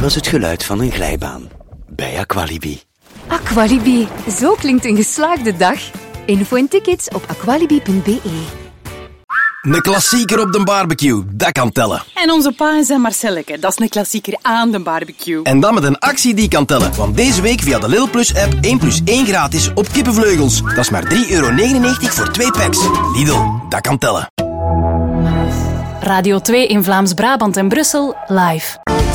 was het geluid van een glijbaan. Bij Aqualibi. Aqualibi, zo klinkt een geslaagde dag. Info en tickets op aqualibi.be. Een klassieker op de barbecue, dat kan tellen. En onze pa en zijn Marcelleke, dat is een klassieker aan de barbecue. En dan met een actie die kan tellen. Want deze week via de Lidl Plus app 1 plus 1 gratis op kippenvleugels. Dat is maar €3,99 voor 2 packs. Lidl, dat kan tellen. Radio 2 in Vlaams-Brabant en Brussel, live.